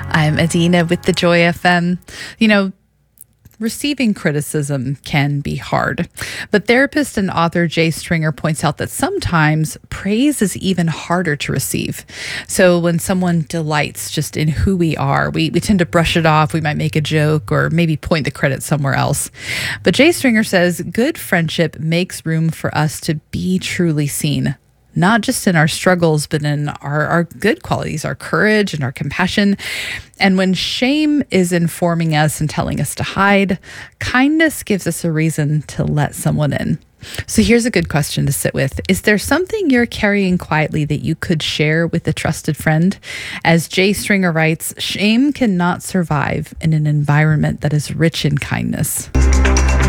I'm Adina with the Joy FM. Receiving criticism can be hard, but therapist and author Jay Stringer points out that sometimes praise is even harder to receive. So when someone delights just in who we are, we tend to brush it off. We might make a joke or maybe point the credit somewhere else. But Jay Stringer says good friendship makes room for us to be truly seen. Not just in our struggles, but in our good qualities, our courage and our compassion. And when shame is informing us and telling us to hide, kindness gives us a reason to let someone in. So here's a good question to sit with. Is there something you're carrying quietly that you could share with a trusted friend? As Jay Stringer writes, shame cannot survive in an environment that is rich in kindness.